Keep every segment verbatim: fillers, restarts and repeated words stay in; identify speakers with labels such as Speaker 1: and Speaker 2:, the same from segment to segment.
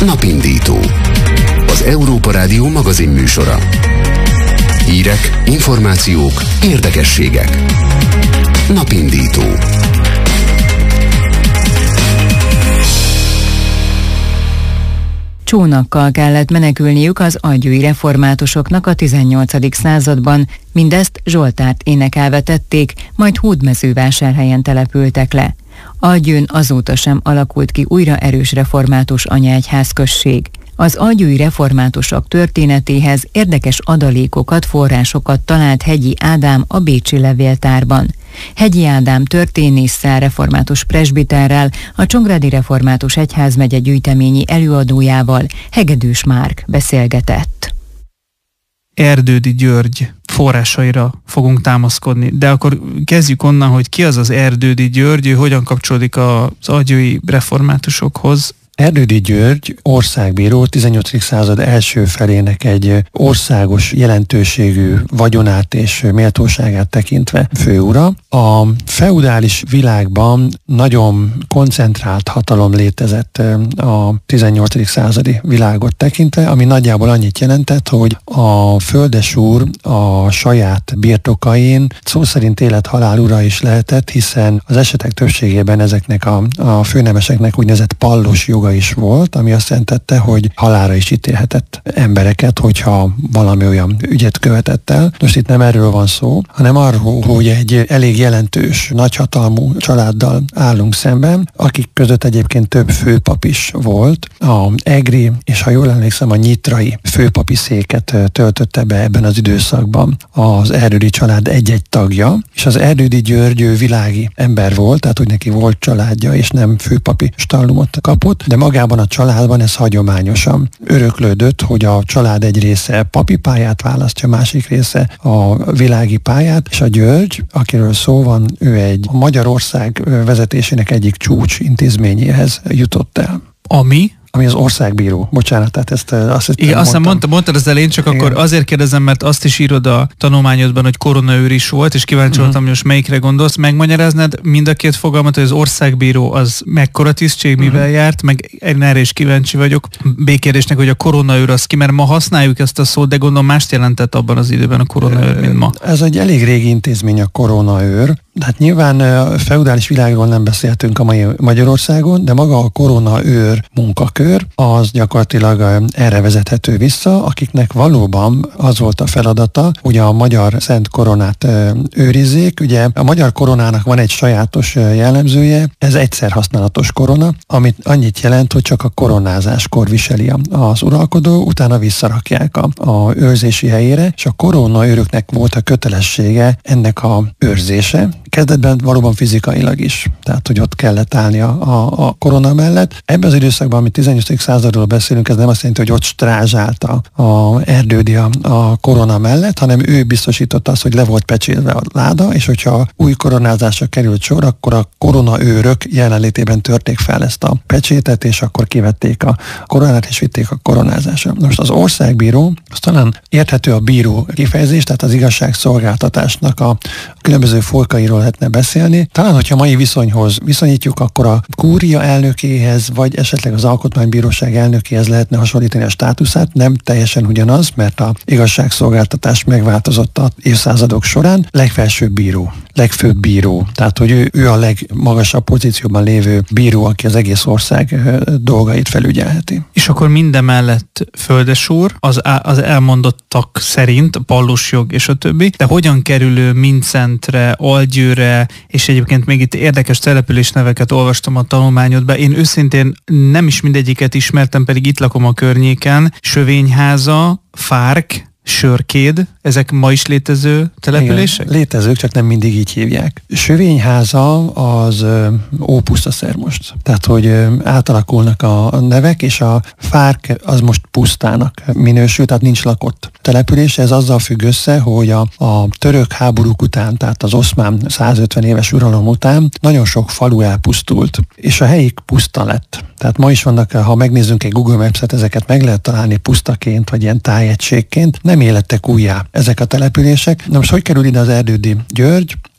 Speaker 1: Napindító. Az Európa Rádió magazin műsora. Hírek, információk, érdekességek. Napindító.
Speaker 2: Csónakkal kellett menekülniük az algyői reformátusoknak a tizennyolcadik században, mindezt Zsoltárt énekelve tették, majd Hódmezővásárhelyen települtek le. Algyőn azóta sem alakult ki újra erős református anyaegyházközség. Az algyői reformátusok történetéhez érdekes adalékokat, forrásokat talált Hegyi Ádám a bécsi levéltárban. Hegyi Ádám történésszel, református presbiterrel, a Csongrádi Református Egyházmegye gyűjteményi előadójával, Hegedűs Márk beszélgetett.
Speaker 3: Erdődy György forrásaira fogunk támaszkodni, de akkor kezdjük onnan, hogy ki az az Erdődy György, ő hogyan kapcsolódik az algyői reformátusokhoz.
Speaker 4: Erdődy György országbíró, tizennyolcadik század első felének egy országos jelentőségű vagyonát és méltóságát tekintve főura. A feudális világban nagyon koncentrált hatalom létezett a tizennyolcadik századi világot tekintve, ami nagyjából annyit jelentett, hogy a földesúr a saját birtokain szó szerint élet-halál ura is lehetett, hiszen az esetek többségében ezeknek a, a főnemeseknek úgynevezett pallos joga is volt, ami azt jelentette, hogy halálra is ítélhetett embereket, hogyha valami olyan ügyet követett el. Most itt nem erről van szó, hanem arról, hogy egy elég jelentős, nagyhatalmú családdal állunk szemben, akik között egyébként több főpap is volt. A egri, és ha jól emlékszem, a nyitrai főpapi széket töltötte be ebben az időszakban az Erdődy család egy-egy tagja, és az Erdődy György világi ember volt, tehát hogy neki volt családja, és nem főpapi stallumot kapott, de magában a családban ez hagyományosan öröklődött, hogy a család egy része papi pályát választja, másik része a világi pályát, és a György, akiről szó van, ő egy Magyarország vezetésének egyik csúcs intézményéhez jutott el.
Speaker 3: Ami?
Speaker 4: Ami az országbíró. Bocsánat, tehát ezt azt hiszem,
Speaker 3: Igen, aztán mondta, mondtad az elején, csak igen. Akkor azért kérdezem, mert azt is írod a tanulmányodban, hogy koronaőr is volt, és kíváncsi uh-huh. voltam, hogy most melyikre gondolsz. Megmagyaráznád mind a két fogalmat, hogy az országbíró az mekkora tisztség, uh-huh. mivel járt, meg erre is kíváncsi vagyok. B-kérdésnek, hogy a koronaőr az ki, mert ma használjuk ezt a szót, de gondolom mást jelentett abban az időben a koronaőr, mint ma.
Speaker 4: Ez egy elég régi intézmény a koronaőr. Hát nyilván a feudális világról nem beszéltünk a mai Magyarországon, de maga a koronaőr munkakör az gyakorlatilag erre vezethető vissza, akiknek valóban az volt a feladata, hogy a magyar szent koronát őrizzék. Ugye a magyar koronának van egy sajátos jellemzője, ez egyszer használatos korona, amit annyit jelent, hogy csak a koronázáskor viseli az uralkodó, utána visszarakják a, a őrzési helyére, és a koronaőröknek volt a kötelessége ennek a őrzése. Kezdetben valóban fizikailag is, tehát hogy ott kellett állni a, a, a korona mellett. Ebben az időszakban, amit tizennyolcadik századról beszélünk, ez nem azt jelenti, hogy ott strázsálta a Erdődy a, a korona mellett, hanem ő biztosította azt, hogy le volt pecsétve a láda, és hogyha új koronázásra került sor, akkor a koronaőrök jelenlétében törték fel ezt a pecsétet, és akkor kivették a koronát, és vitték a koronázásra. Most az országbíró, az talán érthető a bíró kifejezés, tehát az igazságszolgáltatásnak a különböző folkairól lehetne beszélni. Talán, hogyha mai viszonyhoz viszonyítjuk, akkor a kúria elnökéhez, vagy esetleg az alkotmánybíróság elnökéhez lehetne hasonlítani a státuszát. Nem teljesen ugyanaz, mert a igazságszolgáltatás megváltozott az évszázadok során. Legfelsőbb bíró, legfőbb bíró. Tehát, hogy ő, ő a legmagasabb pozícióban lévő bíró, aki az egész ország dolgait felügyelheti.
Speaker 3: És akkor mindemellett földesúr, az, az elmondottak szerint, pallus jog és a többi, de hogyan kerül Mindszentre, Algyőre, és egyébként még itt érdekes településneveket olvastam a tanulmányodban. Én őszintén nem is mindegyiket ismertem, pedig itt lakom a környéken. Sövényháza, Fárk, Sörkéd, ezek ma is létező települések?
Speaker 4: Igen, létezők, csak nem mindig így hívják. Sövényháza az ópusztaszer most. Tehát, hogy átalakulnak a nevek, és a Fárk az most pusztának minősül, tehát nincs lakott település. Ez azzal függ össze, hogy a, a török háborúk után, tehát az oszmán százötven éves uralom után nagyon sok falu elpusztult, és a helyik puszta lett. Tehát ma is vannak, ha megnézzünk egy Google Maps-et, ezeket meg lehet találni pusztaként, vagy ilyen tájegységként. Nem élettek újjá ezek a települések. Na most hogy kerül ide az Erdődy György?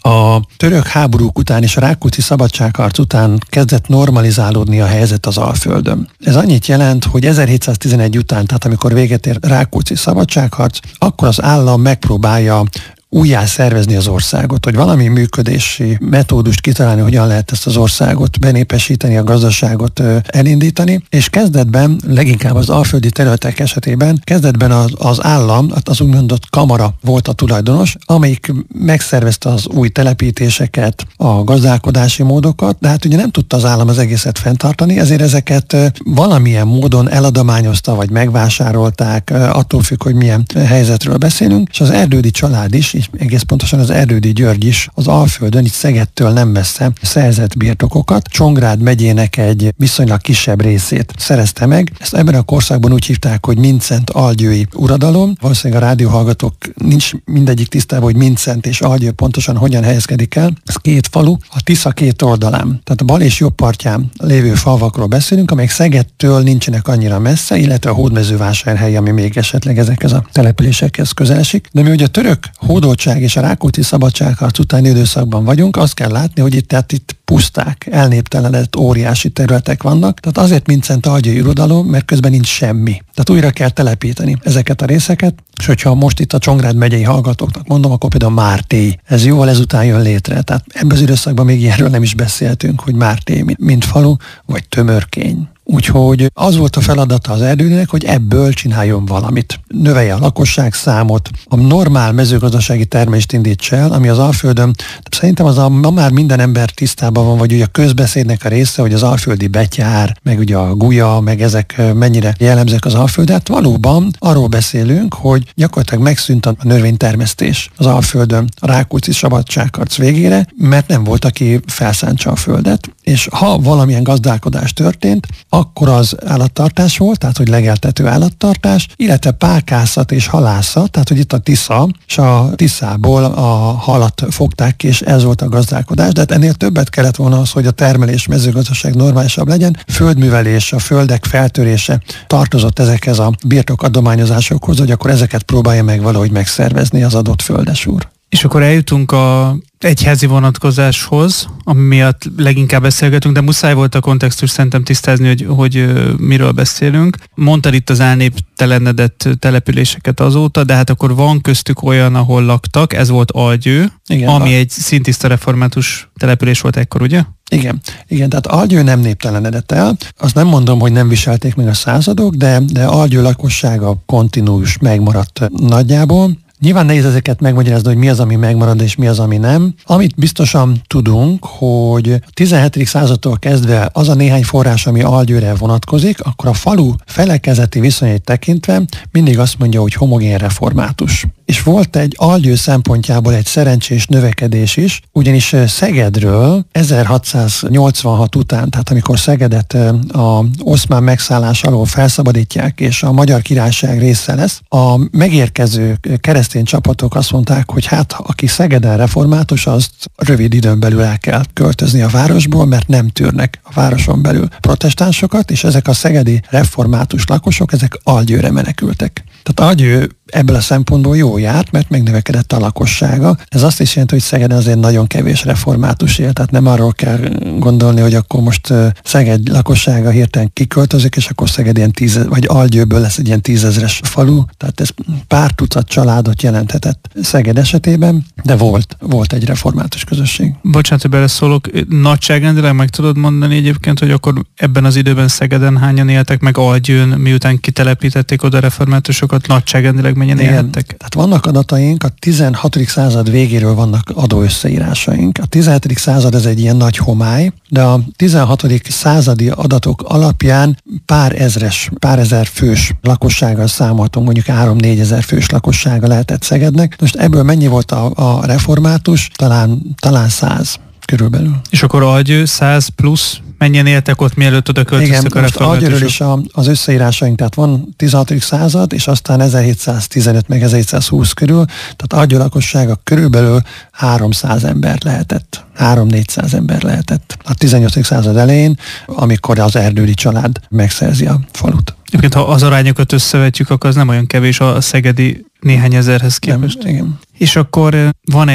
Speaker 4: A török háborúk után és a Rákóczi szabadságharc után kezdett normalizálódni a helyzet az Alföldön. Ez annyit jelent, hogy ezerhétszáztizenegy után, tehát amikor véget ér Rákóczi szabadságharc, akkor az állam megpróbálja újjá szervezni az országot, hogy valami működési metódust kitalálni, hogyan lehet ezt az országot benépesíteni, a gazdaságot ö, elindítani, és kezdetben, leginkább az alföldi területek esetében, kezdetben az, az állam, az úgynevezett kamara volt a tulajdonos, amelyik megszervezte az új telepítéseket, a gazdálkodási módokat, de hát ugye nem tudta az állam az egészet fenntartani, ezért ezeket ö, valamilyen módon eladományozta, vagy megvásárolták, ö, attól függ, hogy milyen helyzetről beszélünk, és az Erdődy család is, és egész pontosan az Erdődy György is az Alföldön, itt Szegedtől nem messze szerzett birtokokat. Csongrád megyének egy viszonylag kisebb részét szerezte meg. Ezt ebben a korszakban úgy hívták, hogy Mindszenty algyői uradalom. Valószínűleg a rádióhallgatók nincs mindegyik tisztában, hogy Mindszenty és Algyő pontosan hogyan helyezkedik el. Ez két falu, a Tisza két oldalán. Tehát a bal és jobb partján lévő falvakról beszélünk, amelyek Szegedtől nincsenek annyira messze, illetve a Hódmezővásárhely, ami még esetleg ezekhez a településekhez közel esik. De mi ugye a török hódoltság és a Rákóczi szabadságharc utáni időszakban vagyunk, azt kell látni, hogy itt, tehát itt puszták, elnéptelenedett óriási területek vannak. Tehát azért Mindszenty algyői uradalom, mert közben nincs semmi. Tehát újra kell telepíteni ezeket a részeket, és hogyha most itt a Csongrád megyei hallgatóknak mondom, akkor például Mártély. Ez jóval ezután jön létre. Tehát ebben az időszakban még ilyenről nem is beszéltünk, hogy Mártély, mint, mint falu, vagy Tömörkény. Úgyhogy az volt a feladata az Erdődynek, hogy ebből csináljon valamit. Növelje a lakosság számot, a normál mezőgazdasági termelést indítsa el, ami az Alföldön, szerintem az a, ma már minden ember tisztában van, vagy ugye a közbeszédnek a része, hogy az alföldi betyár, meg ugye a gulya, meg ezek mennyire jellemzők az Alföldet. Valóban arról beszélünk, hogy gyakorlatilag megszűnt a növénytermesztés az Alföldön a Rákóczi szabadságharc végére, mert nem volt, aki felszántsa a földet, és ha valamilyen gazdálkodás történt, akkor az állattartás volt, tehát hogy legeltető állattartás, illetve pálkászat és halászat, tehát hogy itt a Tisza, és a Tiszából a halat fogták ki, és ez volt a gazdálkodás, de hát ennél többet kellett volna az, hogy a termelés, mezőgazdaság normálisabb legyen. Földművelés, a földek feltörése tartozott ezekhez a birtokadományozásokhoz, hogy akkor ezeket próbálja meg valahogy megszervezni az adott földesúr.
Speaker 3: És akkor eljutunk a egyházi vonatkozáshoz, ami miatt leginkább beszélgetünk, de muszáj volt a kontextus szerintem tisztázni, hogy, hogy miről beszélünk. Mondtad itt az elnéptelenedett településeket azóta, de hát akkor van köztük olyan, ahol laktak, ez volt Algyő, igen, ami van. Egy szintiszta református település volt ekkor, ugye?
Speaker 4: Igen, igen, tehát Algyő nem néptelenedett el. Azt nem mondom, hogy nem viselték meg a századok, de, de Algyő lakossága kontinuus megmaradt nagyjából. Nyilván nehéz ezeket megmagyarázni, hogy mi az, ami megmarad, és mi az, ami nem. Amit biztosan tudunk, hogy a tizenhetedik századtól kezdve az a néhány forrás, ami Algyőre vonatkozik, akkor a falu felekezeti viszonyait tekintve mindig azt mondja, hogy homogén református. És volt egy Algyő szempontjából egy szerencsés növekedés is, ugyanis Szegedről ezerhatszáznyolcvanhat után, tehát amikor Szegedet a oszmán megszállás alól felszabadítják, és a Magyar Királyság része lesz, a megérkező keresztény csapatok azt mondták, hogy hát aki Szegeden református, azt rövid időn belül el kell költözni a városból, mert nem tűrnek a városon belül protestánsokat, és ezek a szegedi református lakosok, ezek Algyőre menekültek. Tehát Algyő ebből a szempontból jó járt, mert megnövekedett a lakossága. Ez azt is jelenti, hogy Szegeden azért nagyon kevés református él, tehát nem arról kell gondolni, hogy akkor most Szeged lakossága hirtelen kiköltözik, és akkor Szeged ilyen tíz, vagy Algyőből lesz egy ilyen tízezres falu, tehát ez pár tucat családot jelenthetett Szeged esetében, de volt, volt egy református közösség.
Speaker 3: Bocsánat, hogy beleszólok, nagyságrendileg meg tudod mondani egyébként, hogy akkor ebben az időben Szegeden hányan éltek, meg Algyőn, miután kitelepítették oda reformátusokat, nagyságrendileg mennyien élhettek?
Speaker 4: Tehát vannak adataink, a tizenhatodik század végéről vannak adóösszeírásaink. A tizenhetedik század ez egy ilyen nagy homály, de a tizenhatodik századi adatok alapján pár ezres, pár ezer fős lakossággal számoltunk, mondjuk három-négy ezer fős lakossága lehetett Szegednek. Most ebből mennyi volt a, a református? Talán, talán száz körülbelül.
Speaker 3: És akkor Algyő száz plusz mennyien éltek ott, mielőtt oda költöztek a reformátusok?
Speaker 4: Algyőről is a, az összeírásaink, tehát van tizenhatodik század, és aztán ezerhétszáztizenöt meg ezerhétszázhúsz körül, tehát Algyő lakossága körülbelül háromszáz ember lehetett. három-négyszáz ember lehetett. A tizennyolcadik század elején, amikor az Erdődy család megszerzi a falut.
Speaker 3: Egyébként, ha az arányokat összevetjük, akkor az nem olyan kevés a szegedi néhány ezerhez képest.
Speaker 4: Nem, igen.
Speaker 3: És akkor van egy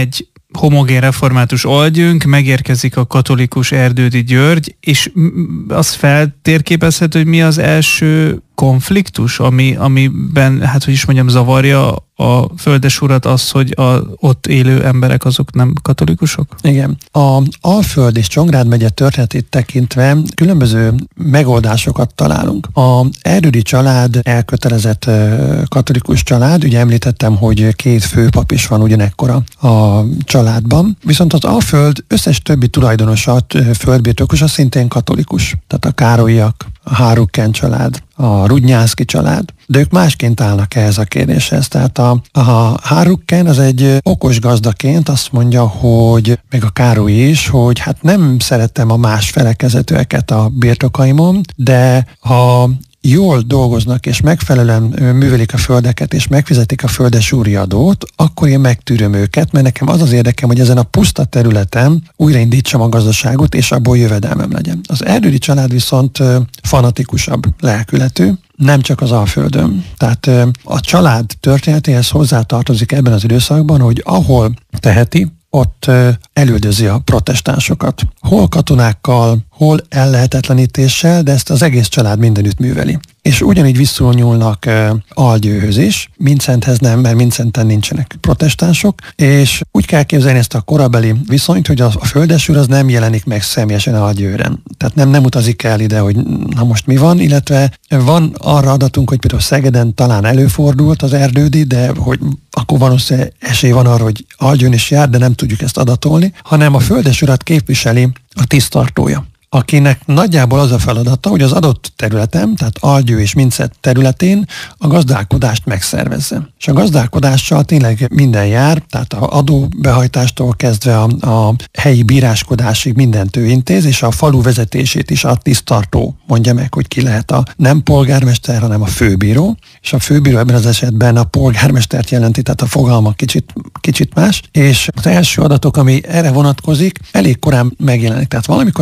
Speaker 3: homogén református Algyőnk, megérkezik a katolikus Erdődy György, és az feltérképezhető, hogy mi az első konfliktus, ami, amiben, hát hogy is mondjam, zavarja a földesurat az, hogy a ott élő emberek azok nem katolikusok?
Speaker 4: Igen. A Alföld és Csongrád megye történetét tekintve különböző megoldásokat találunk. A Erdődy család elkötelezett katolikus család, ugye említettem, hogy két főpap is van ugyanekkora a családban, viszont az Alföld összes többi tulajdonosa, földbirtokosa szintén katolikus. Tehát a Károlyak, a Hárukken család, a Rudnyánszky család, de ők másként állnak ehhez a kérdéshez. Tehát a, a Hárukken az egy okos gazdaként azt mondja, hogy meg a Károly is, hogy hát nem szeretem a más felekezetőeket a birtokaimon, de ha jól dolgoznak és megfelelően művelik a földeket és megfizetik a földesúri adót, akkor én megtűröm őket, mert nekem az az érdekem, hogy ezen a puszta területen újraindítsam a gazdaságot, és abból jövedelmem legyen. Az Erdődy család viszont fanatikusabb lelkületű, nem csak az Alföldön. Tehát a család történetéhez hozzátartozik ebben az időszakban, hogy ahol teheti, ott elüldözi a protestánsokat. Hol katonákkal, hol ellehetetlenítéssel, de ezt az egész család mindenütt műveli. És ugyanígy viszonyulnak uh, Algyőhöz is, Mincenthez nem, mert Mincenten nincsenek protestánsok, és úgy kell képzelni ezt a korabeli viszonyt, hogy a, a földesúr az nem jelenik meg személyesen Algyőren. Tehát nem, nem utazik el ide, hogy na most mi van, illetve van arra adatunk, hogy például Szegeden talán előfordult az Erdődy, de hogy akkor valószínűleg esély van arra, hogy Algyőn is jár, de nem tudjuk ezt adatolni, hanem a földesurat képviseli a tiszttartója, akinek nagyjából az a feladata, hogy az adott területen, tehát Algyő és Mince területén a gazdálkodást megszervezze. És a gazdálkodással tényleg minden jár, tehát a adóbehajtástól kezdve a, a helyi bíráskodásig mindent ő intéz, és a falu vezetését is a tiszttartó mondja meg, hogy ki lehet a nem polgármester, hanem a főbíró, és a főbíró ebben az esetben a polgármestert jelenti, tehát a fogalma kicsit, kicsit más, és az első adatok, ami erre vonatkozik, elég korán megjelenik. Tehát valamikor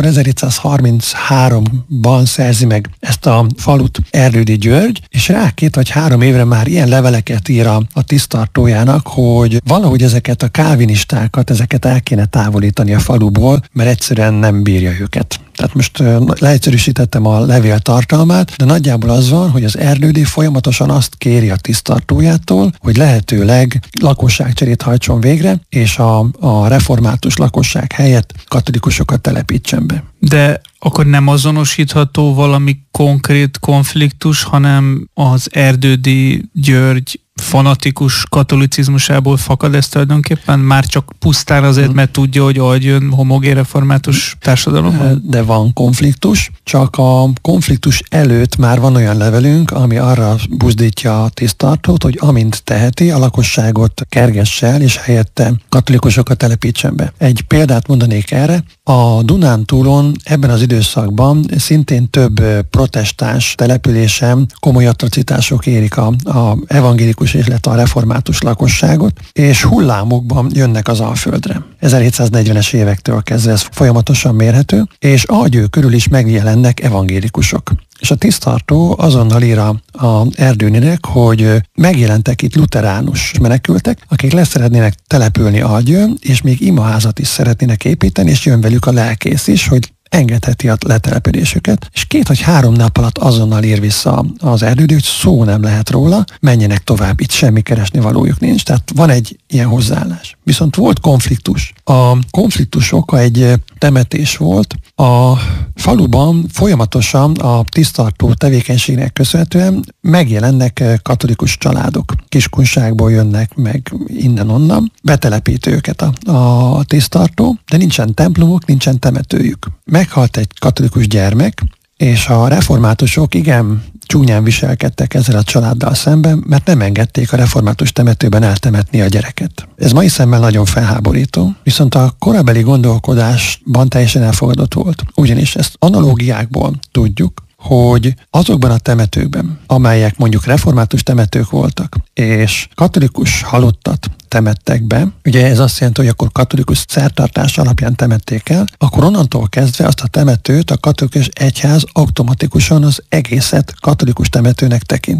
Speaker 4: ezerhétszázharminchárom-ban szerzi meg ezt a falut Erdődy György, és rá két vagy három évre már ilyen leveleket ír a, a tiszttartójának, hogy valahogy ezeket a kálvinistákat, ezeket el kéne távolítani a faluból, mert egyszerűen nem bírja őket. Tehát most leegyszerűsítettem a levél tartalmát, de nagyjából az van, hogy az Erdődy folyamatosan azt kéri a tiszttartójától, hogy lehetőleg lakosságcserét hajtson végre, és a, a református lakosság helyett katolikusokat telepítsen be.
Speaker 3: De akkor nem azonosítható valami konkrét konfliktus, hanem az Erdődy György fanatikus katolicizmusából fakad ez tulajdonképpen? Már csak pusztán azért, mert tudja, hogy Algyőn homogén református társadalom van?
Speaker 4: De van konfliktus, csak a konfliktus előtt már van olyan levelünk, ami arra buzdítja a tiszttartót, hogy amint teheti, a lakosságot kergesse el, és helyette katolikusokat telepítsen be. Egy példát mondanék erre. A Dunántúlon ebben az időszakban szintén több protestáns településen komoly atrocitások érik a, a evangélikus, illetve a református lakosságot, és hullámokban jönnek az Alföldre. ezerhétszáznegyvenes évektől kezdve ez folyamatosan mérhető, és Algyő körül is megjelennek evangélikusok. És a tiszttartó azonnal ír a, a Erdődynek, hogy megjelentek itt luteránus menekültek, akik leszeretnének települni Algyőn, és még imaházat is szeretnének építeni, és jön velük a lelkész is, hogy engedheti a letelepedésüket, és két vagy három nap alatt azonnal ír vissza az Erdődy, hogy szó nem lehet róla, menjenek tovább, itt semmi keresni valójuk nincs, tehát van egy ilyen hozzáállás. Viszont volt konfliktus. A konfliktus oka egy temetés volt. A faluban folyamatosan a tiszttartó tevékenységnek köszönhetően megjelennek katolikus családok. Kiskunságból jönnek meg innen-onnan, betelepíti őket a, a tiszttartó, de nincsen templomuk, nincsen temetőjük. Meghalt egy katolikus gyermek, és a reformátusok igen csúnyán viselkedtek ezzel a családdal szemben, mert nem engedték a református temetőben eltemetni a gyereket. Ez mai szemmel nagyon felháborító, viszont a korabeli gondolkodásban teljesen elfogadott volt. Ugyanis ezt analógiákból tudjuk, hogy azokban a temetőkben, amelyek mondjuk református temetők voltak, és katolikus halottat temettek be, ugye ez azt jelenti, hogy akkor katolikus szertartás alapján temették el, akkor onnantól kezdve azt a temetőt a katolikus egyház automatikusan az egészet katolikus temetőnek tekinti.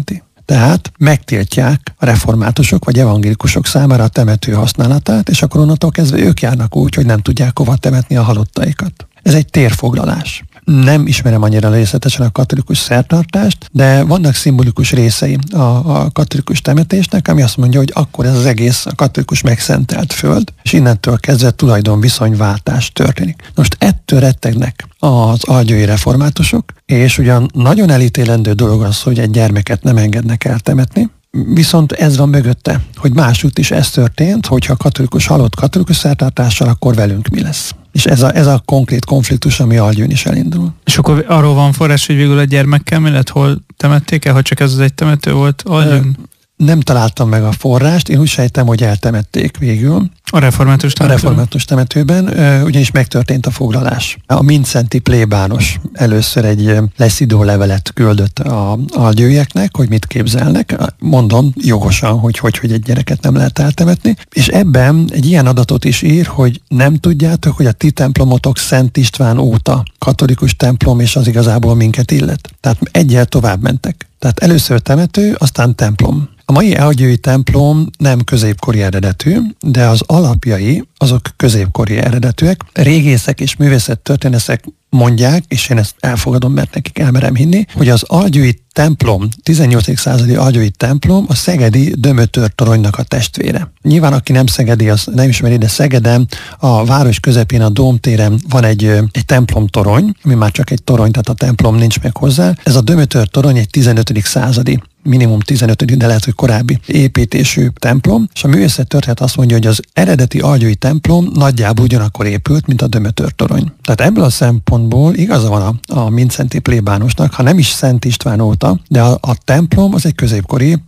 Speaker 4: Tehát megtiltják a reformátusok vagy evangélikusok számára a temető használatát, és akkor onnantól kezdve ők járnak úgy, hogy nem tudják hova temetni a halottaikat. Ez egy térfoglalás. Nem ismerem annyira részletesen a katolikus szertartást, de vannak szimbolikus részei a, a katolikus temetésnek, ami azt mondja, hogy akkor ez az egész a katolikus megszentelt föld, és innentől kezdve tulajdonviszonyváltás történik. Most ettől rettegnek az algyői reformátusok, és ugyan nagyon elítélendő dolog az, hogy egy gyermeket nem engednek eltemetni, viszont ez van mögötte, hogy másútt is ez történt, hogyha katolikus halott katolikus szertartással, akkor velünk mi lesz. És ez a, ez a konkrét konfliktus, ami Algyőn is elindul.
Speaker 3: És akkor arról van forrás, hogy végül a gyermekkel mi lett, hol temették el, ha csak ez az egy temető volt Algyőn?
Speaker 4: Nem találtam meg a forrást, én úgy sejtem, hogy eltemették végül.
Speaker 3: A református temetőben?
Speaker 4: A református temetőben, ugyanis megtörtént a foglalás. A Mindszenty plébános először egy leszidó levelet küldött a algyőieknek, hogy mit képzelnek. Mondom jogosan, hogy, hogy hogy egy gyereket nem lehet eltemetni. És ebben egy ilyen adatot is ír, hogy nem tudjátok, hogy a ti templomotok Szent István óta katolikus templom, és az igazából minket illet. Tehát egyel tovább mentek. Tehát először temető, aztán templom. A mai algyői templom nem középkori eredetű, de az alapjai azok középkori eredetűek. Régészek és művészettörténészek mondják, és én ezt elfogadom, mert nekik elmerem hinni, hogy az algyői templom, tizennyolcadik századi algyői templom a szegedi Dömötör toronynak a testvére. Nyilván, aki nem szegedi, az nem ismeri, de Szegeden a város közepén a Dómtéren van egy, egy templom torony, ami már csak egy torony, tehát a templom nincs meg hozzá. Ez a Dömötör torony egy tizenötödik századi, minimum tizenötödik, de lehet, hogy korábbi építésű templom, és a művészettörténet azt mondja, hogy az eredeti algyői templom nagyjából ugyanakkor épült, mint a Dömötör torony. Tehát ebből a szempontból igaza van a, a Mindszenty plébánosnak, ha nem is Szent István óta, de a, a templom az egy középkori